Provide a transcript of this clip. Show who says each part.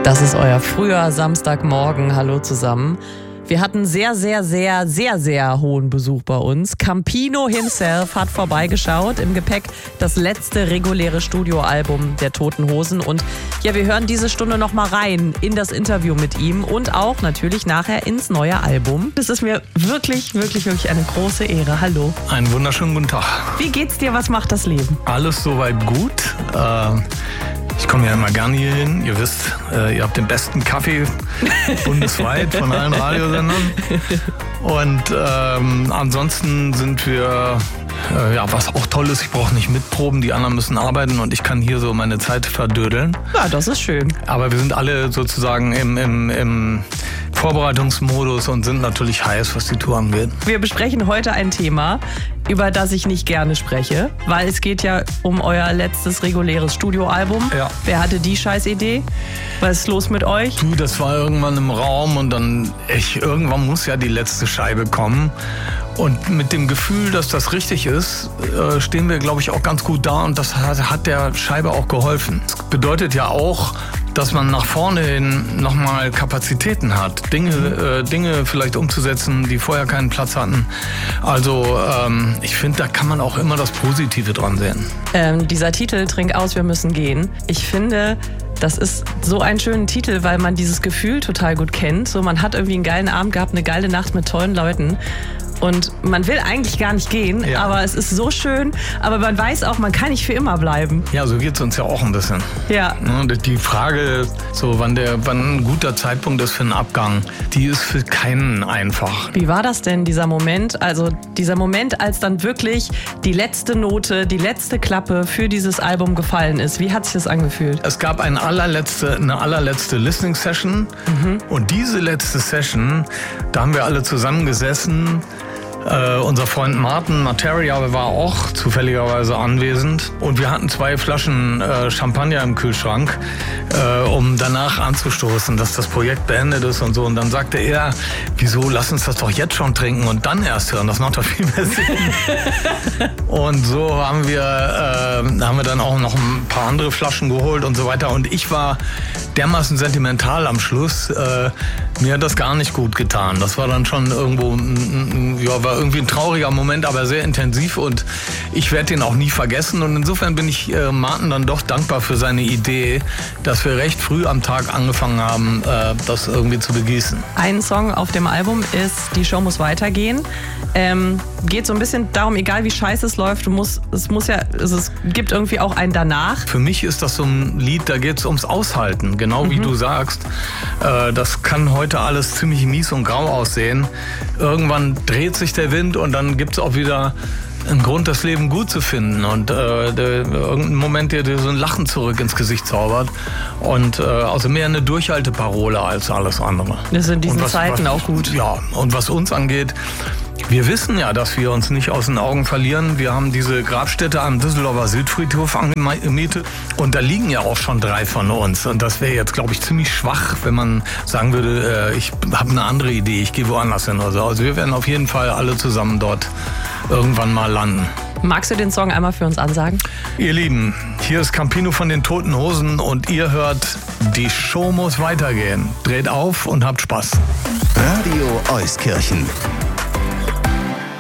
Speaker 1: Das ist euer früher Samstagmorgen. Hallo zusammen. Wir hatten sehr hohen Besuch bei uns. Campino himself hat vorbeigeschaut. Im Gepäck das letzte reguläre Studioalbum der Toten Hosen. Und ja, wir hören diese Stunde noch mal rein in das Interview mit ihm und auch natürlich nachher ins neue Album. Das ist mir wirklich eine große Ehre. Hallo.
Speaker 2: Einen wunderschönen guten Tag.
Speaker 1: Wie geht's dir? Was macht das Leben?
Speaker 2: Alles soweit gut. Ich komme ja immer gerne hier hin. Ihr wisst, ihr habt den besten Kaffee bundesweit von allen Radiosendern. Und ansonsten sind wir, was auch toll ist, ich brauche nicht mitproben, die anderen müssen arbeiten und ich kann hier so meine Zeit verdödeln.
Speaker 1: Ja, das ist schön.
Speaker 2: Aber wir sind alle sozusagen im Vorbereitungsmodus und sind natürlich heiß, was die Tour angeht.
Speaker 1: Wir besprechen heute ein Thema, über das ich nicht gerne spreche, weil es geht ja um euer letztes reguläres Studioalbum.
Speaker 2: Ja.
Speaker 1: Wer hatte die Scheißidee? Was ist los mit euch?
Speaker 2: Du, das war irgendwann im Raum und dann, irgendwann muss ja die letzte Scheibe kommen. Und mit dem Gefühl, dass das richtig ist, stehen wir, glaube ich, auch ganz gut da und das hat der Scheibe auch geholfen. Das bedeutet ja auch, dass man nach vorne hin nochmal Kapazitäten hat, Dinge vielleicht umzusetzen, die vorher keinen Platz hatten. Also ich finde, da kann man auch immer das Positive dran sehen.
Speaker 1: Dieser Titel, Trink aus, wir müssen gehen. Ich finde, das ist so ein schöner Titel, weil man dieses Gefühl total gut kennt. So, man hat irgendwie einen geilen Abend gehabt, eine geile Nacht mit tollen Leuten. Und man will eigentlich gar nicht gehen,
Speaker 2: ja.
Speaker 1: Aber es ist so schön. Aber man weiß auch, man kann nicht für immer bleiben.
Speaker 2: Ja, so geht es uns ja auch ein bisschen.
Speaker 1: Ja.
Speaker 2: Die Frage, so wann ein guter Zeitpunkt ist für einen Abgang, die ist für keinen einfach.
Speaker 1: Wie war das denn, dieser Moment? Also dieser Moment, als dann wirklich die letzte Note, die letzte Klappe für dieses Album gefallen ist. Wie hat sich das angefühlt?
Speaker 2: Es gab eine allerletzte Listening-Session. Und diese letzte Session, da haben wir alle zusammengesessen. Unser Freund Martin Materia war auch zufälligerweise anwesend und wir hatten 2 Flaschen Champagner im Kühlschrank, um danach anzustoßen, dass das Projekt beendet ist und so. Und dann sagte er, wieso, lass uns das doch jetzt schon trinken und dann erst hören, das macht doch viel mehr Sinn. Und so haben wir dann auch noch ein paar andere Flaschen geholt und so weiter. Und ich war dermaßen sentimental am Schluss, mir hat das gar nicht gut getan. Das war dann schon irgendwo, war irgendwie ein trauriger Moment, aber sehr intensiv und ich werde den auch nie vergessen. Und insofern bin ich Martin dann doch dankbar für seine Idee, dass wir recht früh am Tag angefangen haben, das irgendwie zu begießen.
Speaker 1: Ein Song auf dem Album ist Die Show muss weitergehen. Geht so ein bisschen darum, egal wie scheiße es läuft, es gibt irgendwie auch einen danach.
Speaker 2: Für mich ist das so ein Lied, da geht es ums Aushalten, genau wie du sagst. Das kann heute alles ziemlich mies und grau aussehen. Irgendwann dreht sich der Wind und dann gibt es auch wieder einen Grund, das Leben gut zu finden und irgendein Moment, der dir so ein Lachen zurück ins Gesicht zaubert und also mehr eine Durchhalteparole als alles andere.
Speaker 1: Das ist in diesen Zeiten auch gut.
Speaker 2: Ja, und was uns angeht, wir wissen ja, dass wir uns nicht aus den Augen verlieren. Wir haben diese Grabstätte am Düsseldorfer Südfriedhof angemietet und da liegen ja auch schon 3 von uns. Und das wäre jetzt, glaube ich, ziemlich schwach, wenn man sagen würde, ich habe eine andere Idee, ich gehe woanders hin oder so. Also wir werden auf jeden Fall alle zusammen dort irgendwann mal landen.
Speaker 1: Magst du den Song einmal für uns ansagen?
Speaker 2: Ihr Lieben, hier ist Campino von den Toten Hosen und ihr hört, die Show muss weitergehen. Dreht auf und habt Spaß.
Speaker 3: Radio Euskirchen.